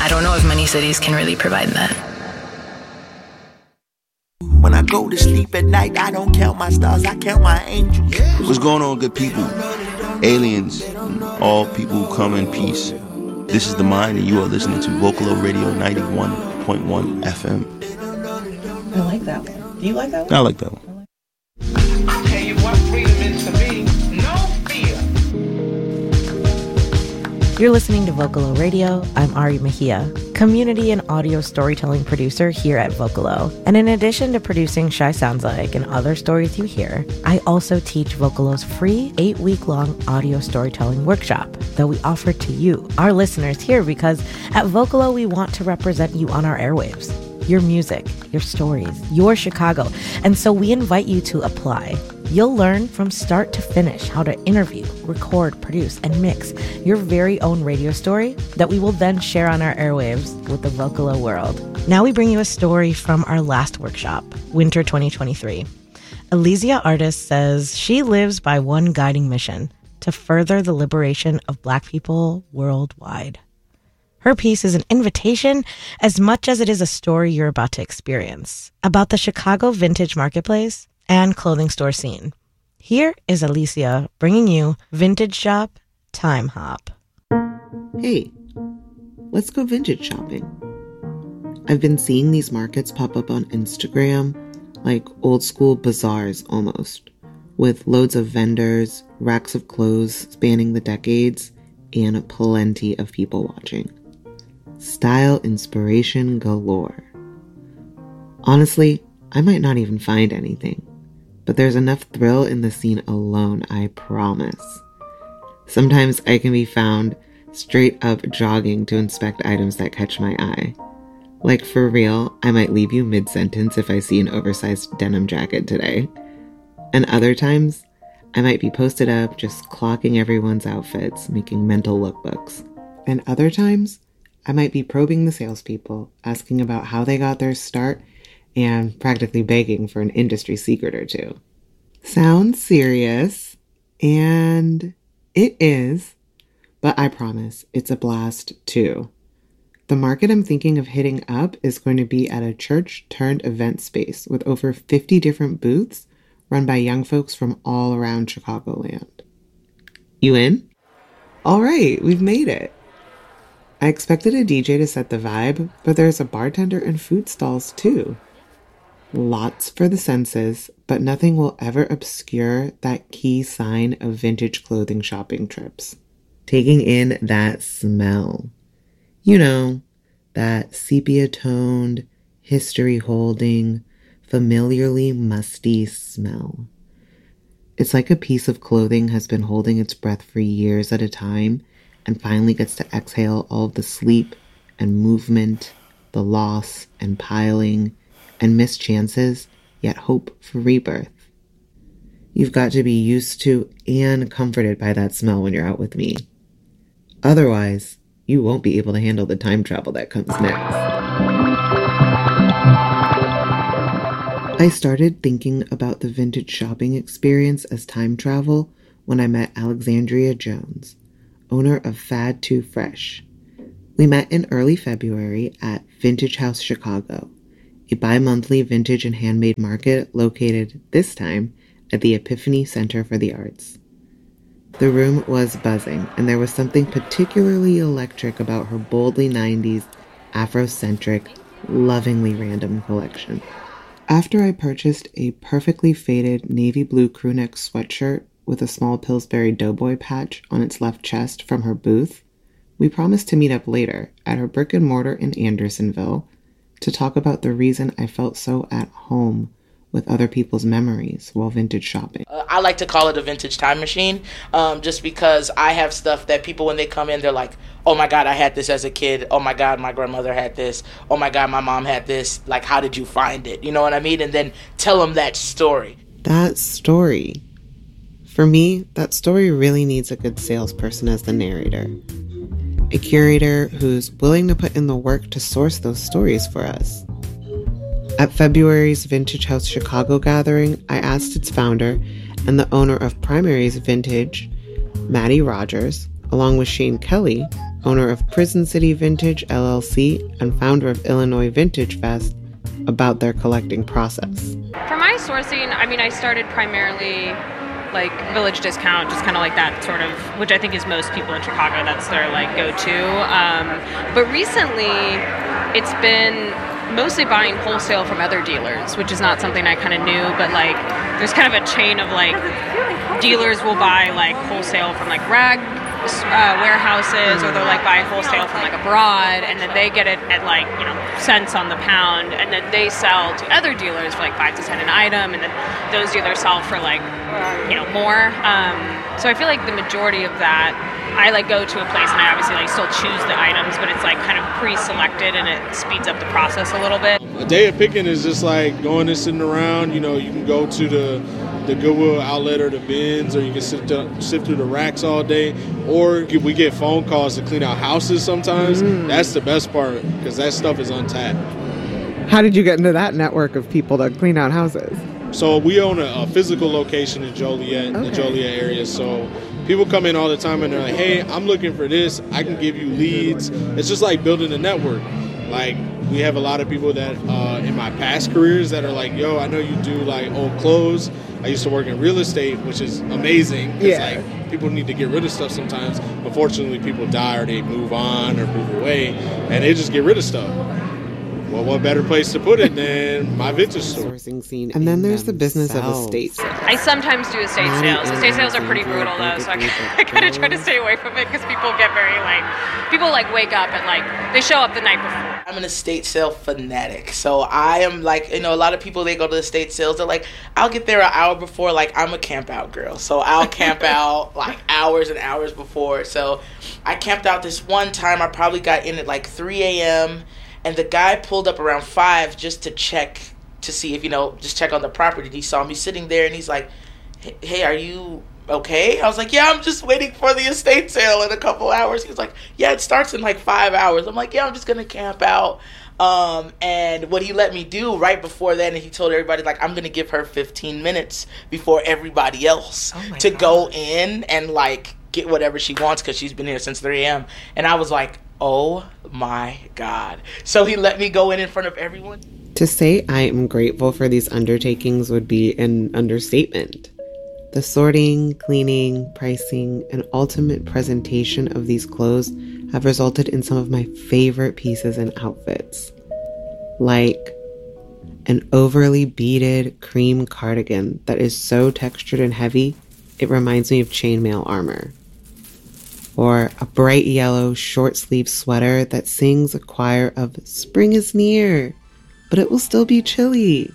I don't know if many cities can really provide that. When I go to sleep at night, I don't count my stars, I count my angels. What's going on, good people? Aliens, all people who come in peace. This is The Mind, and you are listening to Vocalo Radio 91.1 FM. I like that one. Do you like that one? I like that one. I'll tell you what freedom is to me. No fear. You're listening to Vocalo Radio. I'm Ari Mejia, community and audio storytelling producer here at Vocalo. And in addition to producing Shy Sounds Like and other stories you hear, I also teach Vocalo's free 8-week-long audio storytelling workshop that we offer to you, our listeners here, because at Vocalo we want to represent you on our airwaves. Your music, your stories, your Chicago. And so we invite you to apply. You'll learn from start to finish how to interview, record, produce, and mix your very own radio story that we will then share on our airwaves with the Vocalo world. Now we bring you a story from our last workshop, Winter 2023. Elysia Artist says she lives by one guiding mission: to further the liberation of Black people worldwide. Her piece is an invitation as much as it is a story you're about to experience about the Chicago vintage marketplace and clothing store scene. Here is Elysia bringing you Vintage Shop Time Hop. Hey, let's go vintage shopping. I've been seeing these markets pop up on Instagram, like old school bazaars almost, with loads of vendors, racks of clothes spanning the decades, and plenty of people watching. Style inspiration galore. Honestly, I might not even find anything, but there's enough thrill in the scene alone, I promise. Sometimes I can be found straight up jogging to inspect items that catch my eye. Like for real, I might leave you mid-sentence if I see an oversized denim jacket today. And other times, I might be posted up just clocking everyone's outfits, making mental lookbooks. And other times, I might be probing the salespeople, asking about how they got their start, and practically begging for an industry secret or two. Sounds serious, and it is, but I promise it's a blast too. The market I'm thinking of hitting up is going to be at a church-turned-event space with over 50 different booths run by young folks from all around Chicagoland. You in? All right, we've made it. I expected a DJ to set the vibe, but there's a bartender and food stalls too. Lots for the senses, but nothing will ever obscure that key sign of vintage clothing shopping trips. Taking in that smell. You know, that sepia-toned, history-holding, familiarly musty smell. It's like a piece of clothing has been holding its breath for years at a time and finally gets to exhale all of the sleep and movement, the loss and piling, and missed chances, yet hope for rebirth. You've got to be used to and comforted by that smell when you're out with me. Otherwise, you won't be able to handle the time travel that comes next. I started thinking about the vintage shopping experience as time travel when I met Alexandria Jones, owner of Fad Too Fresh. We met in early February at Vintage House Chicago, a bi-monthly vintage and handmade market located, this time, at the Epiphany Center for the Arts. The room was buzzing, and there was something particularly electric about her boldly 90s, Afrocentric, lovingly random collection. After I purchased a perfectly faded navy blue crewneck sweatshirt with a small Pillsbury Doughboy patch on its left chest from her booth, we promised to meet up later at her brick and mortar in Andersonville to talk about the reason I felt so at home with other people's memories while vintage shopping. I like to call it a vintage time machine, just because I have stuff that people, when they come in, they're like, oh my God, I had this as a kid. Oh my God, my grandmother had this. Oh my God, my mom had this. Like, how did you find it? You know what I mean? And then tell them that story. That story. For me, that story really needs a good salesperson as the narrator. A curator who's willing to put in the work to source those stories for us. At February's Vintage House Chicago gathering, I asked its founder and the owner of Primary's Vintage, Maddie Rogers, along with Shane Kelly, owner of Prison City Vintage LLC and founder of Illinois Vintage Fest, about their collecting process. For my sourcing, I started primarily like Village Discount, just kind of like that sort of, which I think is most people in Chicago, that's their like go-to. But recently, it's been mostly buying wholesale from other dealers, which is not something I kind of knew, but like there's kind of a chain of like dealers will buy like wholesale from like rag warehouses, or they'll like buy wholesale from like abroad, and then they get it at like, cents on the pound, and then they sell to other dealers for like 5 to 10 an item, and then those dealers sell for like more. So I feel like the majority of that, I like go to a place and I obviously like still choose the items, but it's like kind of pre-selected and it speeds up the process a little bit. A day of picking is just like going and sitting around. You can go to the Goodwill outlet or the bins, or you can sift through the racks all day, or we get phone calls to clean out houses sometimes. That's the best part, because that stuff is untapped. How did you get into that network of people to clean out houses? So we own a physical location in Joliet, the Joliet area. So people come in all the time and they're like, hey, I'm looking for this. I can give you leads. It's just like building a network. Like, we have a lot of people that in my past careers that are like, yo, I know you do like old clothes. I used to work in real estate, which is amazing. Because like, people need to get rid of stuff sometimes. But fortunately, people die or they move on or move away, and they just get rid of stuff. Well, what better place to put it than my vintage store? And then there's the business of estate sales. I sometimes do estate sales. Estate sales are pretty brutal though, so I kind of try to stay away from it because people get very people wake up and they show up the night before. I'm an estate sale fanatic, so I am like, a lot of people, they go to the estate sales, they're like, I'll get there an hour before. Like, I'm a camp out girl, so I'll camp out like hours and hours before. So I camped out this one time. I probably got in at like 3 a.m. and the guy pulled up around 5 just to check to see if, just check on the property. He saw me sitting there and he's like, hey, are you okay? I was like, yeah, I'm just waiting for the estate sale in a couple hours. He was like, yeah, it starts in like 5 hours. I'm like, yeah, I'm just going to camp out. And what he let me do right before then, he told everybody, like, I'm going to give her 15 minutes before everybody else to go in and like get whatever she wants, because she's been here since 3 a.m. And I was like, oh my God. So he let me go in front of everyone. To say I am grateful for these undertakings would be an understatement. The sorting, cleaning, pricing, and ultimate presentation of these clothes have resulted in some of my favorite pieces and outfits. Like an overly beaded cream cardigan that is so textured and heavy, it reminds me of chainmail armor. Or a bright yellow short-sleeve sweater that sings a choir of "Spring is near, but it will still be chilly."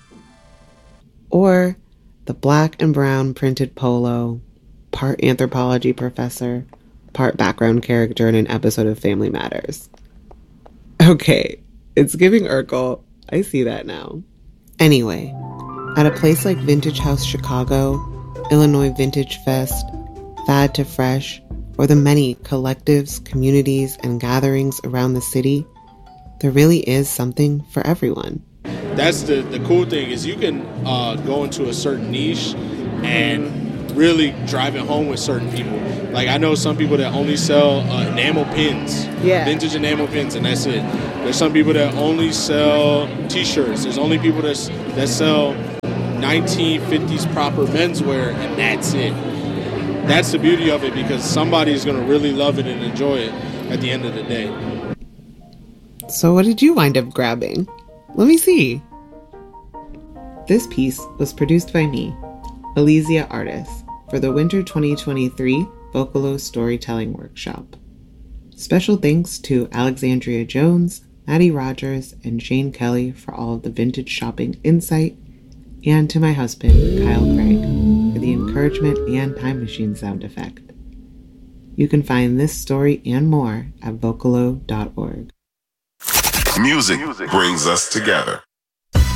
Or the black and brown printed polo, part anthropology professor, part background character in an episode of Family Matters. Okay, it's giving Urkel. I see that now. Anyway, at a place like Vintage House Chicago, Illinois Vintage Fest, Fad to Fresh, or the many collectives, communities, and gatherings around the city, there really is something for everyone. That's the cool thing, is you can go into a certain niche and really drive it home with certain people. Like, I know some people that only sell enamel pins, vintage enamel pins, and that's it. There's some people that only sell t-shirts. There's only people that sell 1950s proper menswear, and that's it. That's the beauty of it, because somebody's going to really love it and enjoy it at the end of the day. So what did you wind up grabbing? Let me see. This piece was produced by me, Elysia Artis, for the Winter 2023 Vocalo Storytelling Workshop. Special thanks to Alexandria Jones, Maddie Rogers, and Jane Kelly for all of the vintage shopping insight, and to my husband, Kyle Craig, for the encouragement and time machine sound effect. You can find this story and more at Vocalo.org. Music brings us together.